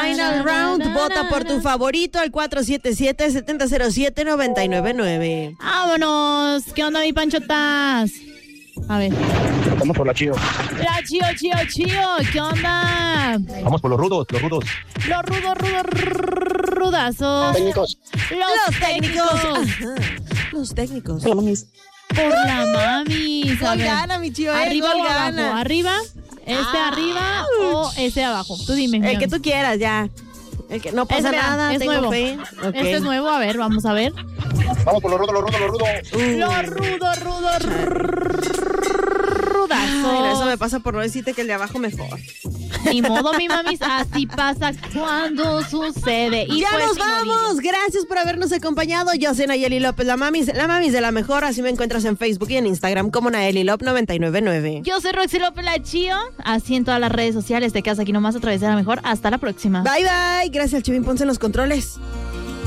Final Round. Vota por tu favorito al 477-707-999. ¡Vámonos! ¿Qué onda, mi Panchotas? A ver. Vamos por la Chío. La Chío. ¿Qué onda? Vamos por los rudos. Los rudazos. Técnicos. Los técnicos. Ajá. Los técnicos. Por la mamis. A Gol ver. gana, mi Chío. ¿Arriba Gol o abajo? gana. ¿Arriba? ¿Arriba o abajo? Tú dime. El que tú quieras, ya. El que no pasa Mira, nada, es tengo nuevo. fe. Ok. Este es nuevo, a ver, vamos a ver. Vamos por los rudos. Los rudazos. Mira, eso me pasa por no decirte que el de abajo mejor. Ni modo, mi mamis, así pasa cuando sucede. Y ¡Ya pues, nos ni modo. vamos! Gracias por habernos acompañado. Yo soy Nayeli López, la mamis de la mejor. Así me encuentras en Facebook y en Instagram como Nayeli López 999. Yo soy Roxy López La Chío, así en todas las redes sociales. Te quedas aquí nomás a través de la mejor. Hasta la próxima. Bye, bye. Gracias, Chivín Ponce en los controles.